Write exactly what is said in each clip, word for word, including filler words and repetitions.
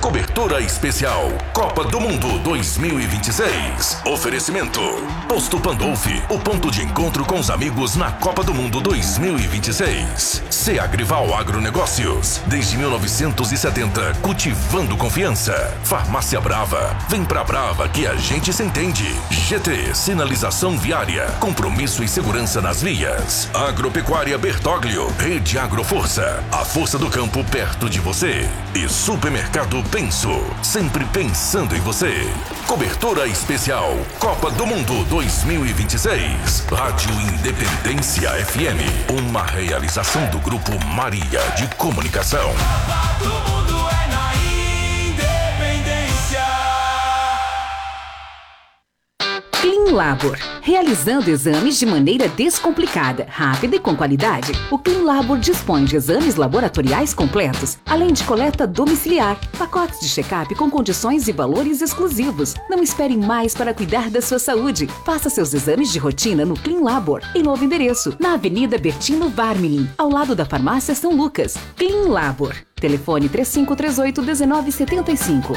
Cobertura especial Copa do Mundo dois mil e vinte e seis. Oferecimento Posto Pandolfi, o ponto de encontro com os amigos na Copa do Mundo dois mil e vinte e seis. Seagrival Agronegócios, desde mil novecentos e setenta, cultivando confiança. Farmácia Brava, vem pra Brava que a gente se entende. G T, sinalização viária, compromisso e segurança nas vias. Agropecuária Bertoglio, Rede Agroforça, a força do campo perto de você. E Supermercado Penso, sempre pensando em você. Cobertura especial Copa do Mundo dois mil e vinte e seis. Rádio Independência F M, uma realização do Grupo Maria de Comunicação. Copa do Mundo é na Independência. Clean Labor, realizando exames de maneira descomplicada, rápida e com qualidade. O Clean Labor dispõe de exames laboratoriais completos, além de coleta domiciliar, pacotes de check-up com condições e valores exclusivos. Não espere mais para cuidar da sua saúde. Faça seus exames de rotina no Clean Labor, em novo endereço, na Avenida Bertino Varmilin, ao lado da Farmácia São Lucas. Clean Labor. Telefone três cinco três oito, um nove sete cinco.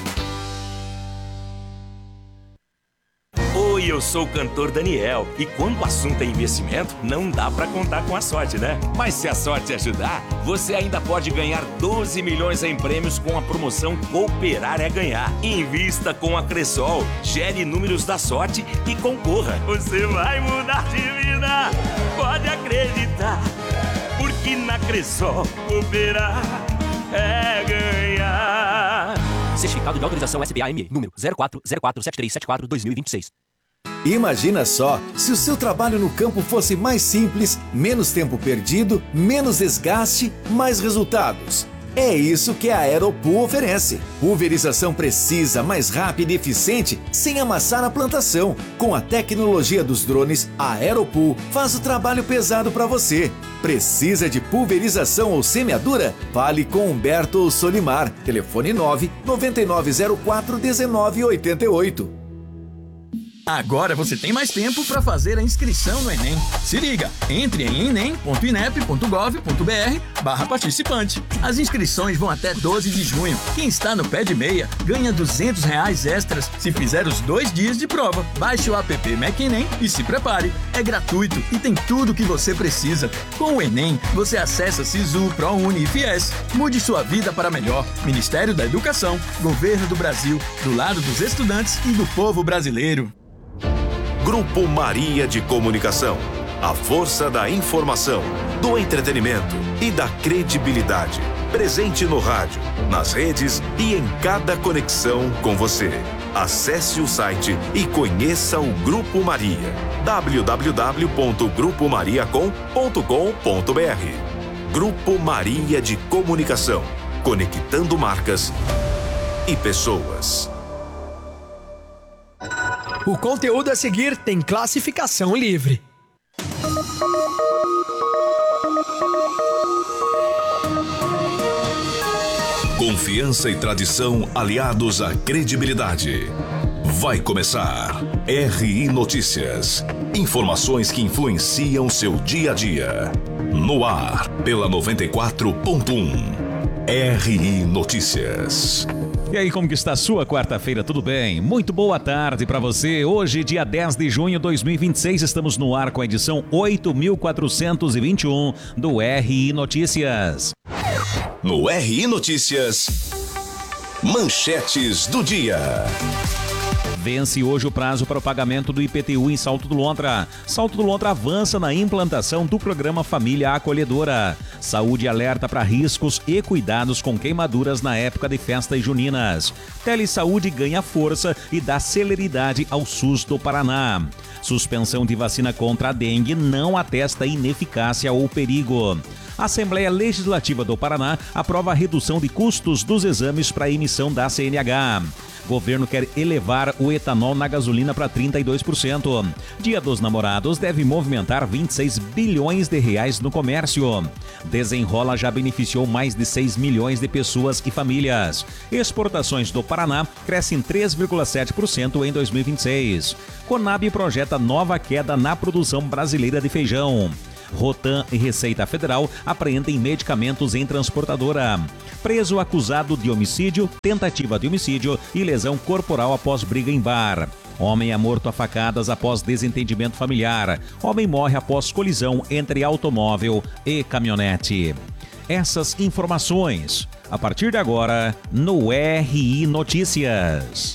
Oi, eu sou o cantor Daniel e quando o assunto é investimento, não dá pra contar com a sorte, né? Mas se a sorte ajudar, você ainda pode ganhar doze milhões em prêmios com a promoção Cooperar é Ganhar. Invista com a Cressol, gere números da sorte e concorra. Você vai mudar de vida, pode acreditar, porque na Cressol Cooperar é ganhar. Certificado de autorização S B A M E, número zero quatro zero quatro sete três sete quatro barra dois mil e vinte e seis. Imagina só, se o seu trabalho no campo fosse mais simples, menos tempo perdido, menos desgaste, mais resultados. É isso que a Aeropool oferece. Pulverização precisa, mais rápida e eficiente, sem amassar a plantação. Com a tecnologia dos drones, a Aeropool faz o trabalho pesado para você. Precisa de pulverização ou semeadura? Fale com Humberto ou Solimar. Telefone nove nove nove zero quatro um nove oito oito. Agora você tem mais tempo para fazer a inscrição no Enem. Se liga, entre em enem ponto inep ponto gov ponto br barra participante. As inscrições vão até doze de junho. Quem está no pé de meia ganha duzentos reais extras se fizer os dois dias de prova. Baixe o app Mac Enem e se prepare. É gratuito e tem tudo o que você precisa. Com o Enem, você acessa Sisu, ProUni e Fies. Mude sua vida para melhor. Ministério da Educação, Governo do Brasil, do lado dos estudantes e do povo brasileiro. Grupo Maria de Comunicação. A força da informação, do entretenimento e da credibilidade. Presente no rádio, nas redes e em cada conexão com você. Acesse o site e conheça o Grupo Maria. w w w ponto grupo maria com ponto com ponto b r. Grupo Maria de Comunicação. Conectando marcas e pessoas. O conteúdo a seguir tem classificação livre. Confiança e tradição aliados à credibilidade. Vai começar R I Notícias. Informações que influenciam seu dia a dia. No ar, pela noventa e quatro ponto um. R I Notícias. E aí, como que está a sua quarta-feira? Tudo bem? Muito boa tarde para você. Hoje, dia dez de junho de dois mil e vinte e seis, estamos no ar com a edição oito mil quatrocentos e vinte e um do R I Notícias. No R I Notícias, manchetes do dia. Vence hoje o prazo para o pagamento do I P T U em Salto do Lontra. Salto do Lontra avança na implantação do programa Família Acolhedora. Saúde alerta para riscos e cuidados com queimaduras na época de festas juninas. Telesaúde ganha força e dá celeridade ao SUS do Paraná. Suspensão de vacina contra a dengue não atesta ineficácia ou perigo. A Assembleia Legislativa do Paraná aprova a redução de custos dos exames para emissão da C N H. Governo quer elevar o etanol na gasolina para trinta e dois por cento. Dia dos Namorados deve movimentar vinte e seis bilhões de reais no comércio. Desenrola já beneficiou mais de seis milhões de pessoas e famílias. Exportações do Paraná crescem três vírgula sete por cento em dois mil e vinte e seis. Conab projeta nova queda na produção brasileira de feijão. Rotan e Receita Federal apreendem medicamentos em transportadora. Preso acusado de homicídio, tentativa de homicídio e lesão corporal após briga em bar. Homem é morto a facadas após desentendimento familiar. Homem morre após colisão entre automóvel e caminhonete. Essas informações, a partir de agora, no R I Notícias.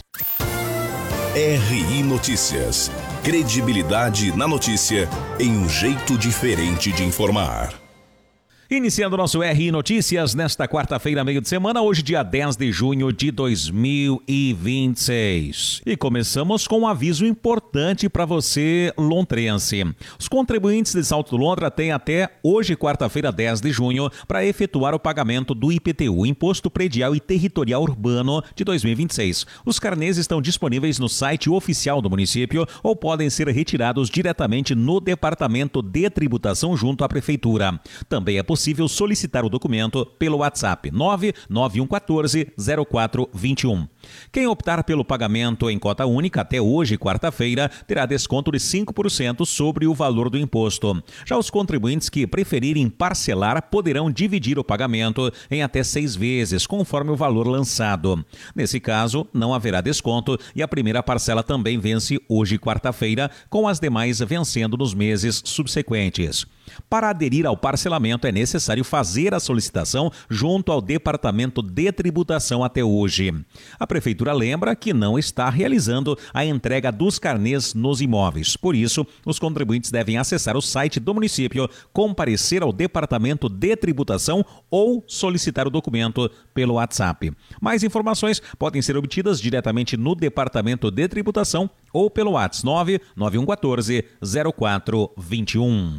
R I Notícias. Credibilidade na notícia em um jeito diferente de informar. Iniciando nosso R I Notícias nesta quarta-feira, meio de semana, hoje dia dez de junho de dois mil e vinte e seis. E começamos com um aviso importante para você, lontrense. Os contribuintes de Salto do Lontra têm até hoje, quarta-feira, dez de junho, para efetuar o pagamento do I P T U, Imposto Predial e Territorial Urbano de dois mil e vinte e seis. Os carnês estão disponíveis no site oficial do município ou podem ser retirados diretamente no Departamento de Tributação junto à Prefeitura. Também é possível possível solicitar o documento pelo WhatsApp nove nove um um quatro zero quatro dois um. Quem optar pelo pagamento em cota única até hoje, quarta-feira, terá desconto de cinco por cento sobre o valor do imposto. Já os contribuintes que preferirem parcelar poderão dividir o pagamento em até seis vezes, conforme o valor lançado. Nesse caso, não haverá desconto e a primeira parcela também vence hoje, quarta-feira, com as demais vencendo nos meses subsequentes. Para aderir ao parcelamento é necessário fazer a solicitação junto ao Departamento de Tributação até hoje. A Prefeitura lembra que não está realizando a entrega dos carnês nos imóveis. Por isso, os contribuintes devem acessar o site do município, comparecer ao Departamento de Tributação ou solicitar o documento pelo WhatsApp. Mais informações podem ser obtidas diretamente no Departamento de Tributação ou pelo WhatsApp nove nove um quatro zero quatro dois um.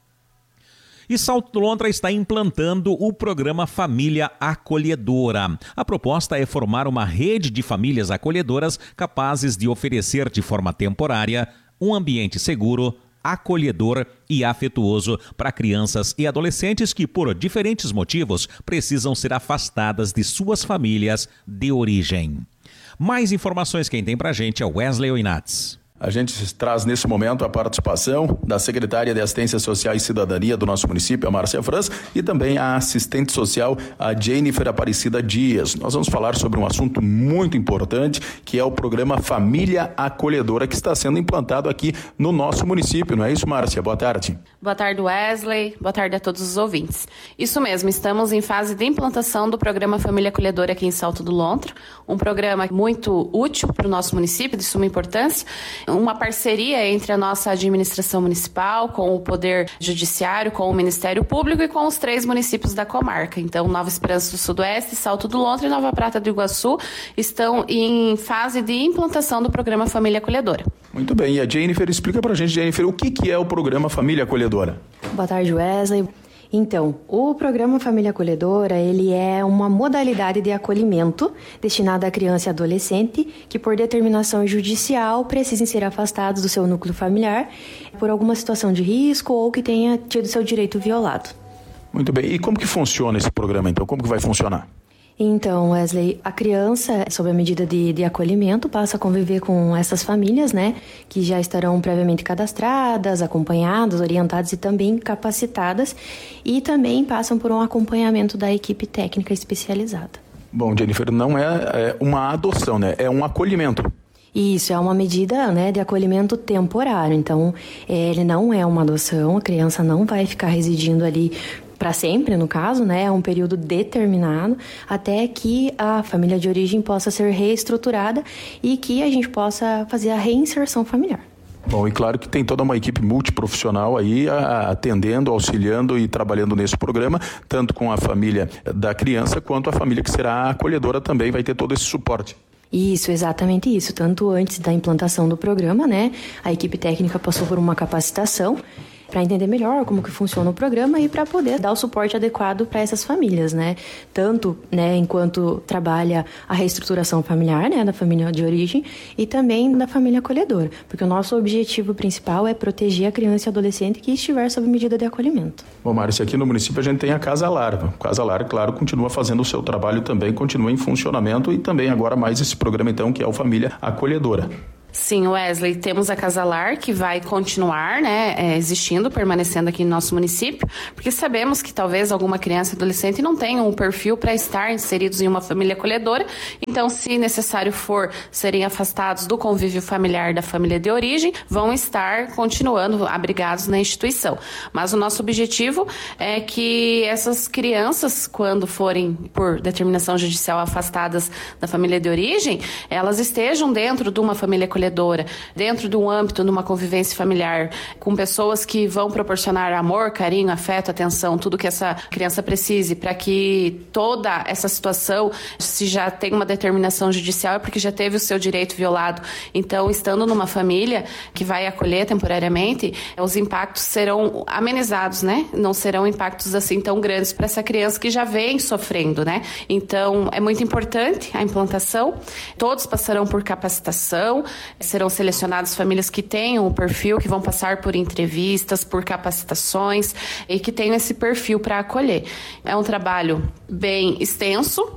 E Salto do Lontra está implantando o programa Família Acolhedora. A proposta é formar uma rede de famílias acolhedoras capazes de oferecer de forma temporária um ambiente seguro, acolhedor e afetuoso para crianças e adolescentes que, por diferentes motivos, precisam ser afastadas de suas famílias de origem. Mais informações quem tem pra gente é Wesley Oinats. A gente traz nesse momento a participação da secretária de Assistência Social e Cidadania do nosso município, a Márcia Franz, e também a assistente social, a Jennifer Aparecida Dias. Nós vamos falar sobre um assunto muito importante, que é o programa Família Acolhedora, que está sendo implantado aqui no nosso município. Não é isso, Márcia? Boa tarde. Boa tarde, Wesley. Boa tarde a todos os ouvintes. Isso mesmo, estamos em fase de implantação do programa Família Acolhedora aqui em Salto do Lontra, um programa muito útil para o nosso município, de suma importância, uma parceria entre a nossa administração municipal, com o Poder Judiciário, com o Ministério Público e com os três municípios da comarca. Então, Nova Esperança do Sudoeste, Salto do Lontra e Nova Prata do Iguaçu estão em fase de implantação do programa Família Acolhedora. Muito bem, e a Jennifer explica pra gente, Jennifer, o que, que é o programa Família Acolhedora? Boa tarde, Wesley. Então, o programa Família Acolhedora, ele é uma modalidade de acolhimento destinada a criança e adolescente que, por determinação judicial, precisem ser afastados do seu núcleo familiar por alguma situação de risco ou que tenha tido seu direito violado. Muito bem, e como que funciona esse programa, então? Como que vai funcionar? Então, Wesley, a criança, sob a medida de, de acolhimento, passa a conviver com essas famílias, né, que já estarão previamente cadastradas, acompanhadas, orientadas e também capacitadas, e também passam por um acompanhamento da equipe técnica especializada. Bom, Jennifer, não é, é uma adoção, né? É um acolhimento. Isso, é uma medida, né, de acolhimento temporário. Então, é, ele não é uma adoção, a criança não vai ficar residindo ali para sempre, no caso, né, é um período determinado, até que a família de origem possa ser reestruturada e que a gente possa fazer a reinserção familiar. Bom, e claro que tem toda uma equipe multiprofissional aí atendendo, auxiliando e trabalhando nesse programa, tanto com a família da criança quanto a família que será acolhedora também vai ter todo esse suporte. Isso, exatamente isso. Tanto antes da implantação do programa, né, a equipe técnica passou por uma capacitação para entender melhor como que funciona o programa e para poder dar o suporte adequado para essas famílias, né? Tanto, né, enquanto trabalha a reestruturação familiar, né, da família de origem e também da família acolhedora, porque o nosso objetivo principal é proteger a criança e adolescente que estiver sob medida de acolhimento. Bom, Márcia, aqui no município a gente tem a Casa Lar. A Casa Lar, claro, continua fazendo o seu trabalho também, continua em funcionamento e também agora mais esse programa, então, que é o Família Acolhedora. Sim, Wesley, temos a Casalar que vai continuar, né, é, existindo, permanecendo aqui no nosso município, porque sabemos que talvez alguma criança e adolescente não tenha um perfil para estar inseridos em uma família acolhedora, então se necessário for serem afastados do convívio familiar da família de origem, vão estar continuando abrigados na instituição. Mas o nosso objetivo é que essas crianças, quando forem por determinação judicial afastadas da família de origem, elas estejam dentro de uma família acolhedora, dentro de um âmbito, de uma convivência familiar, com pessoas que vão proporcionar amor, carinho, afeto, atenção, tudo que essa criança precise, para que toda essa situação, se já tem uma determinação judicial, é porque já teve o seu direito violado. Então, estando numa família que vai acolher temporariamente, os impactos serão amenizados, né? Não serão impactos assim tão grandes para essa criança que já vem sofrendo, né? Então, é muito importante a implantação. Todos passarão por capacitação, serão selecionadas famílias que tenham o perfil, que vão passar por entrevistas, por capacitações e que tenham esse perfil para acolher. É um trabalho bem extenso,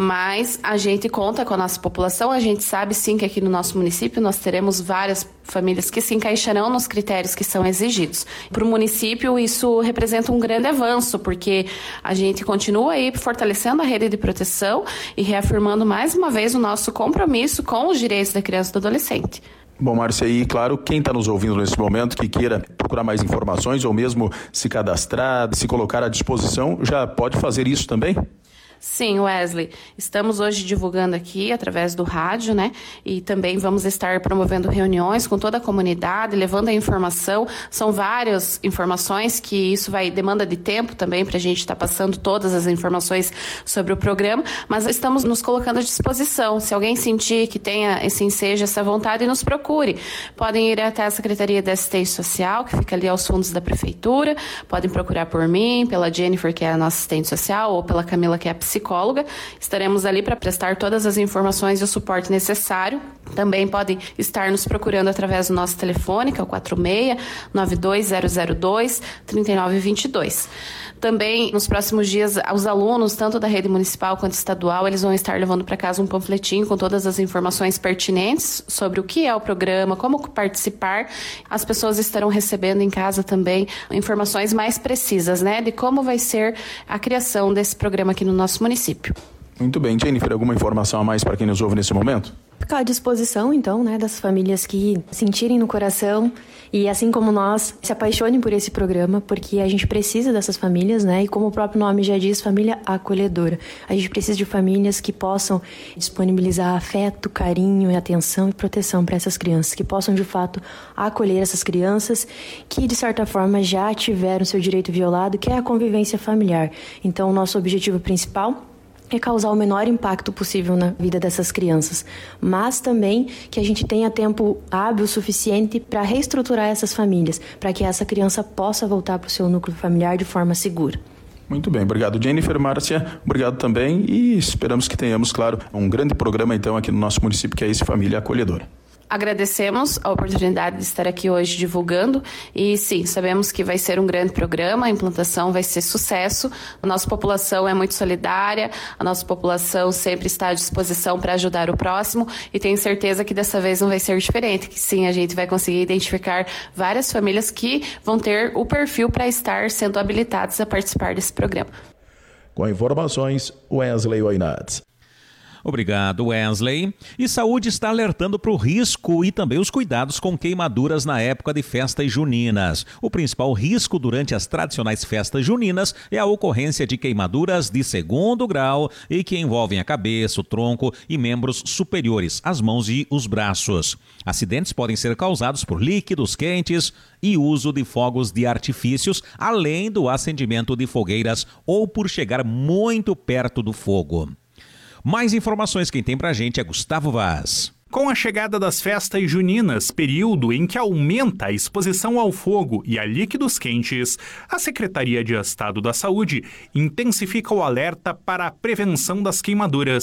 mas a gente conta com a nossa população, a gente sabe sim que aqui no nosso município nós teremos várias famílias que se encaixarão nos critérios que são exigidos. Para o município isso representa um grande avanço, porque a gente continua aí fortalecendo a rede de proteção e reafirmando mais uma vez o nosso compromisso com os direitos da criança e do adolescente. Bom, Márcia, e claro, quem está nos ouvindo nesse momento que queira procurar mais informações ou mesmo se cadastrar, se colocar à disposição, já pode fazer isso também? Sim, Wesley, estamos hoje divulgando aqui através do rádio, né? E também vamos estar promovendo reuniões com toda a comunidade, levando a informação. São várias informações que isso vai demanda de tempo também para a gente estar tá passando todas as informações sobre o programa, mas estamos nos colocando à disposição. Se alguém sentir que tenha esse ensejo, essa vontade, nos procure. Podem ir até a Secretaria de Assistência Social, que fica ali aos fundos da Prefeitura. Podem procurar por mim, pela Jennifer, que é a nossa assistente social, ou pela Camila, que é a psicóloga. Estaremos ali para prestar todas as informações e o suporte necessário. Também podem estar nos procurando através do nosso telefone, que é o quatro seis nove dois zero zero dois três nove dois dois. Também, nos próximos dias, os alunos, tanto da rede municipal quanto estadual, eles vão estar levando para casa um panfletinho com todas as informações pertinentes sobre o que é o programa, como participar. As pessoas estarão recebendo em casa também informações mais precisas, né, de como vai ser a criação desse programa aqui no nosso município. Muito bem. Jennifer, alguma informação a mais para quem nos ouve nesse momento? Ficar à disposição, então, né, das famílias que sentirem no coração e, assim como nós, se apaixonem por esse programa, porque a gente precisa dessas famílias, né, e como o próprio nome já diz, família acolhedora. A gente precisa de famílias que possam disponibilizar afeto, carinho, atenção e proteção para essas crianças, que possam, de fato, acolher essas crianças que, de certa forma, já tiveram seu direito violado, que é a convivência familiar. Então, o nosso objetivo principal é causar o menor impacto possível na vida dessas crianças, mas também que a gente tenha tempo hábil suficiente para reestruturar essas famílias, para que essa criança possa voltar para o seu núcleo familiar de forma segura. Muito bem, obrigado Jennifer, Márcia, obrigado também e esperamos que tenhamos, claro, um grande programa então aqui no nosso município, que é esse Família Acolhedora. Agradecemos a oportunidade de estar aqui hoje divulgando e sim, sabemos que vai ser um grande programa, a implantação vai ser sucesso, a nossa população é muito solidária, a nossa população sempre está à disposição para ajudar o próximo e tenho certeza que dessa vez não vai ser diferente, que sim, a gente vai conseguir identificar várias famílias que vão ter o perfil para estar sendo habilitadas a participar desse programa. Com informações, Wesley Oinats. Obrigado, Wesley. E Saúde está alertando para o risco e também os cuidados com queimaduras na época de festas juninas. O principal risco durante as tradicionais festas juninas é a ocorrência de queimaduras de segundo grau e que envolvem a cabeça, o tronco e membros superiores, as mãos e os braços. Acidentes podem ser causados por líquidos quentes e uso de fogos de artifícios, além do acendimento de fogueiras ou por chegar muito perto do fogo. Mais informações quem tem pra gente é Gustavo Vaz. Com a chegada das festas juninas, período em que aumenta a exposição ao fogo e a líquidos quentes, a Secretaria de Estado da Saúde intensifica o alerta para a prevenção das queimaduras.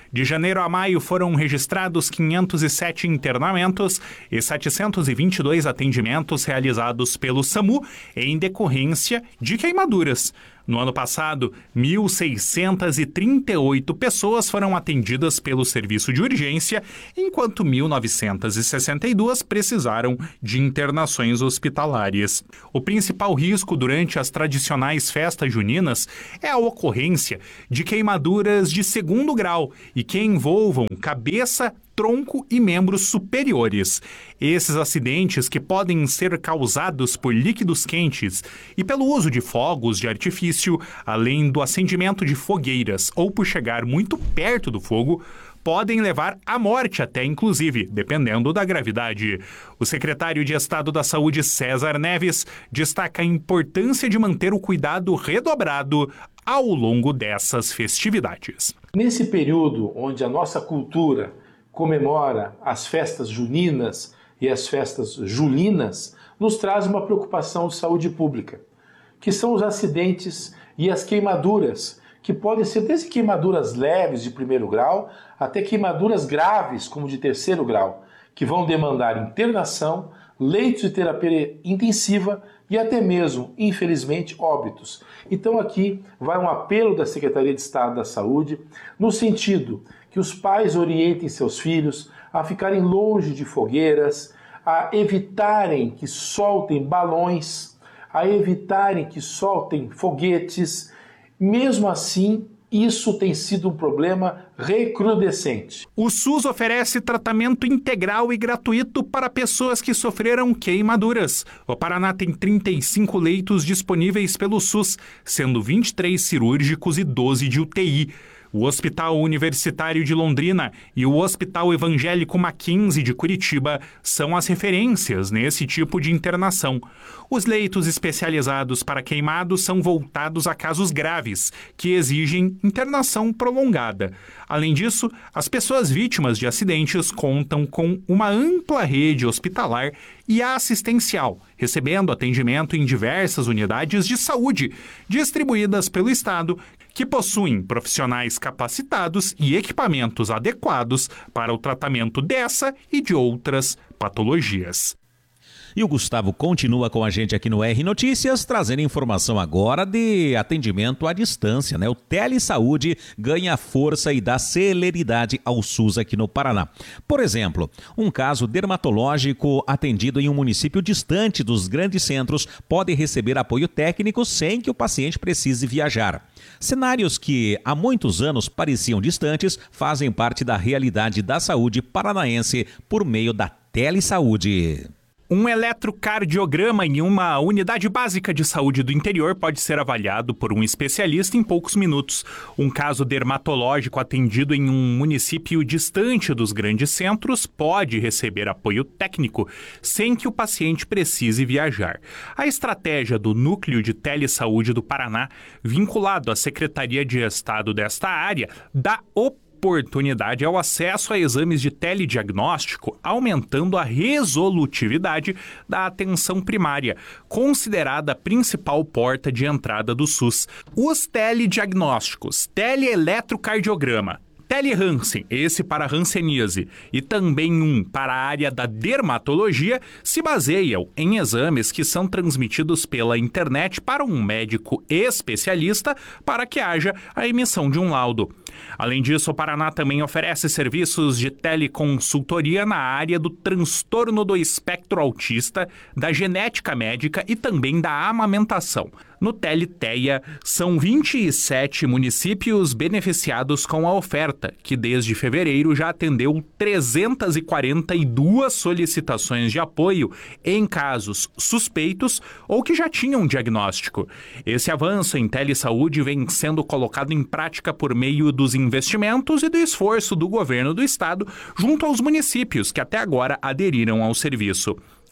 De janeiro a maio foram registrados quinhentos e sete internamentos e setecentos e vinte e dois atendimentos realizados pelo SAMU em decorrência de queimaduras. No ano passado, mil seiscentos e trinta e oito pessoas foram atendidas pelo serviço de urgência, enquanto mil novecentos e sessenta e duas precisaram de internações hospitalares. O principal risco durante as tradicionais festas juninas é a ocorrência de queimaduras de segundo grau e que envolvam cabeça, tronco e membros superiores. Esses acidentes, que podem ser causados por líquidos quentes e pelo uso de fogos de artifício, além do acendimento de fogueiras ou por chegar muito perto do fogo, podem levar à morte até, inclusive, dependendo da gravidade. O secretário de Estado da Saúde, César Neves, destaca a importância de manter o cuidado redobrado ao longo dessas festividades. Nesse período onde a nossa cultura comemora as festas juninas e as festas julinas, nos traz uma preocupação de saúde pública, que são os acidentes e as queimaduras, que podem ser desde queimaduras leves de primeiro grau até queimaduras graves, como de terceiro grau, que vão demandar internação, leitos de terapia intensiva e até mesmo, infelizmente, óbitos. Então aqui vai um apelo da Secretaria de Estado da Saúde, no sentido que os pais orientem seus filhos a ficarem longe de fogueiras, a evitarem que soltem balões, a evitarem que soltem foguetes. Mesmo assim, isso tem sido um problema recrudescente. O SUS oferece tratamento integral e gratuito para pessoas que sofreram queimaduras. O Paraná tem trinta e cinco leitos disponíveis pelo SUS, sendo vinte e três cirúrgicos e doze de U T I. O Hospital Universitário de Londrina e o Hospital Evangélico Mackenzie de Curitiba são as referências nesse tipo de internação. Os leitos especializados para queimados são voltados a casos graves, que exigem internação prolongada. Além disso, as pessoas vítimas de acidentes contam com uma ampla rede hospitalar e assistencial, recebendo atendimento em diversas unidades de saúde, distribuídas pelo Estado, que possuem profissionais capacitados e equipamentos adequados para o tratamento dessa e de outras patologias. E o Gustavo continua com a gente aqui no R Notícias, trazendo informação agora de atendimento à distância, né? O Telesaúde ganha força e dá celeridade ao SUS aqui no Paraná. Por exemplo, um caso dermatológico atendido em um município distante dos grandes centros pode receber apoio técnico sem que o paciente precise viajar. Cenários que há muitos anos pareciam distantes fazem parte da realidade da saúde paranaense por meio da Telesaúde. Um eletrocardiograma em uma unidade básica de saúde do interior pode ser avaliado por um especialista em poucos minutos. Um caso dermatológico atendido em um município distante dos grandes centros pode receber apoio técnico sem que o paciente precise viajar. A estratégia do Núcleo de Telesaúde do Paraná, vinculado à Secretaria de Estado desta área, dá oportunidade oportunidade ao acesso a exames de telediagnóstico, aumentando a resolutividade da atenção primária, considerada a principal porta de entrada do SUS. Os telediagnósticos, teleeletrocardiograma, Tele-Hansen, esse para hanseníase, e também um para a área da dermatologia, se baseiam em exames que são transmitidos pela internet para um médico especialista para que haja a emissão de um laudo. Além disso, o Paraná também oferece serviços de teleconsultoria na área do transtorno do espectro autista, da genética médica e também da amamentação. No Teleteia, são vinte e sete municípios beneficiados com a oferta, que desde fevereiro já atendeu trezentas e quarenta e duas solicitações de apoio em casos suspeitos ou que já tinham diagnóstico. Esse avanço em telesaúde vem sendo colocado em prática por meio dos investimentos e do esforço do governo do estado junto aos municípios que até agora aderiram ao serviço.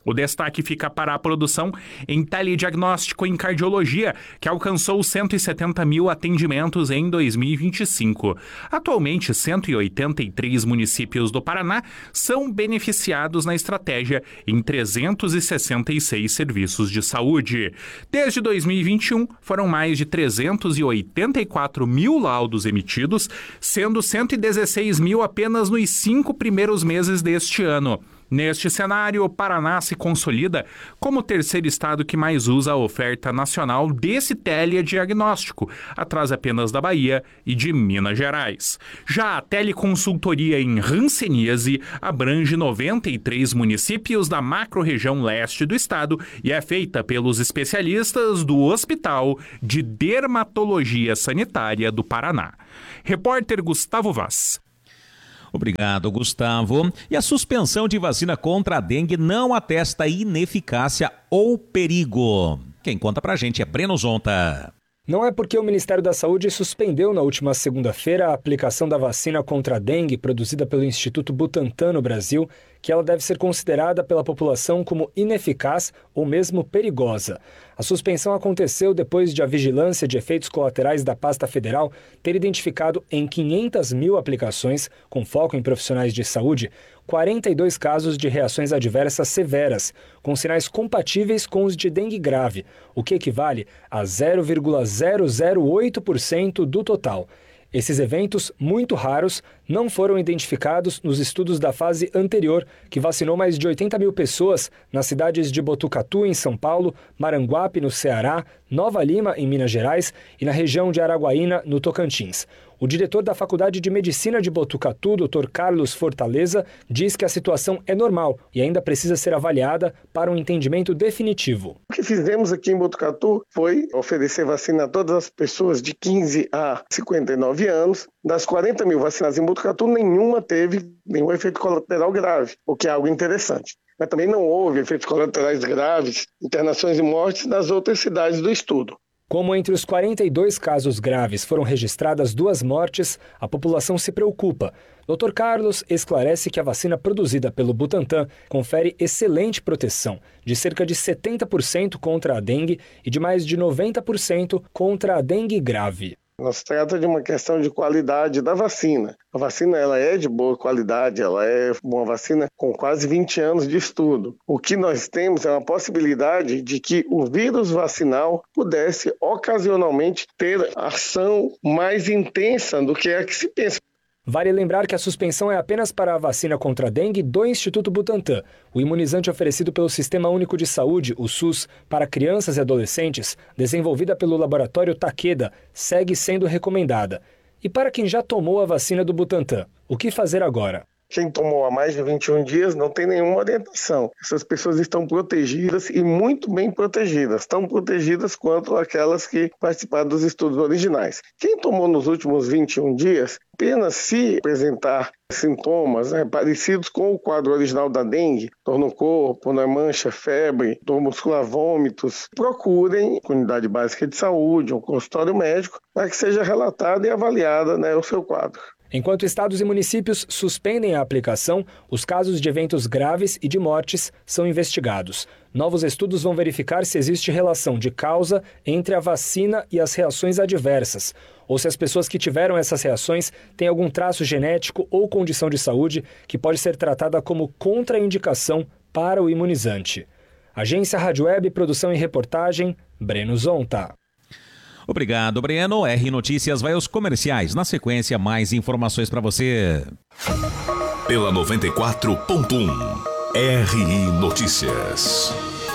O destaque fica para a produção em telediagnóstico em cardiologia, que alcançou cento e setenta mil atendimentos em dois mil e vinte e cinco. Atualmente, cento e oitenta e três municípios do Paraná são beneficiados na estratégia em trezentos e sessenta e seis serviços de saúde. Desde dois mil e vinte e um, foram mais de trezentos e oitenta e quatro mil laudos emitidos, sendo cento e dezesseis mil apenas nos cinco primeiros meses deste ano. Neste cenário, o Paraná se consolida como o terceiro estado que mais usa a oferta nacional desse telediagnóstico, atrás apenas da Bahia e de Minas Gerais. Já a teleconsultoria em hanseníase abrange noventa e três municípios da macro-região leste do estado e é feita pelos especialistas do Hospital de Dermatologia Sanitária do Paraná. Repórter Gustavo Vaz. Obrigado, Gustavo. E a suspensão de vacina contra a dengue não atesta ineficácia ou perigo. Quem conta pra gente é Breno Zonta. Não é porque o Ministério da Saúde suspendeu na última segunda-feira a aplicação da vacina contra a dengue produzida pelo Instituto Butantan no Brasil que ela deve ser considerada pela população como ineficaz ou mesmo perigosa. A suspensão aconteceu depois de a Vigilância de Efeitos Colaterais da Pasta Federal ter identificado em quinhentas mil aplicações, com foco em profissionais de saúde, quarenta e dois casos de reações adversas severas, com sinais compatíveis com os de dengue grave, o que equivale a zero vírgula zero zero oito por cento do total. Esses eventos, muito raros, não foram identificados nos estudos da fase anterior, que vacinou mais de oitenta mil pessoas nas cidades de Botucatu, em São Paulo, Maranguape, no Ceará, Nova Lima, em Minas Gerais, e na região de Araguaína, no Tocantins. O diretor da Faculdade de Medicina de Botucatu, doutor Carlos Fortaleza, diz que a situação é normal e ainda precisa ser avaliada para um entendimento definitivo. O que fizemos aqui em Botucatu foi oferecer vacina a todas as pessoas de quinze a cinquenta e nove anos. Das quarenta mil vacinadas em Botucatu, nenhuma teve nenhum efeito colateral grave, o que é algo interessante. Mas também não houve efeitos colaterais graves, internações e mortes nas outras cidades do estudo. Como entre os quarenta e dois casos graves foram registradas duas mortes, a população se preocupa. doutor Carlos esclarece que a vacina produzida pelo Butantan confere excelente proteção, de cerca de setenta por cento contra a dengue e de mais de noventa por cento contra a dengue grave. Não se trata de uma questão de qualidade da vacina. A vacina ela é de boa qualidade, ela é uma vacina com quase vinte anos de estudo. O que nós temos é uma possibilidade de que o vírus vacinal pudesse ocasionalmente ter ação mais intensa do que a que se pensa. Vale lembrar que a suspensão é apenas para a vacina contra a dengue do Instituto Butantan. O imunizante oferecido pelo Sistema Único de Saúde, o SUS, para crianças e adolescentes, desenvolvida pelo laboratório Takeda, segue sendo recomendada. E para quem já tomou a vacina do Butantan, o que fazer agora? Quem tomou há mais de vinte e um dias não tem nenhuma orientação. Essas pessoas estão protegidas e muito bem protegidas. Tão protegidas quanto aquelas que participaram dos estudos originais. Quem tomou nos últimos vinte e um dias, apenas se apresentar sintomas né, parecidos com o quadro original da dengue, dor no corpo, na mancha, febre, dor muscular, vômitos, procurem a unidade básica de saúde, um consultório médico, para que seja relatado e avaliada né, o seu quadro. Enquanto estados e municípios suspendem a aplicação, os casos de eventos graves e de mortes são investigados. Novos estudos vão verificar se existe relação de causa entre a vacina e as reações adversas, ou se as pessoas que tiveram essas reações têm algum traço genético ou condição de saúde que pode ser tratada como contraindicação para o imunizante. Agência Rádio Web, produção e reportagem, Breno Zonta. Obrigado, Breno. R Notícias vai aos comerciais. Na sequência, mais informações para você. Pela noventa e quatro ponto um, R I Notícias.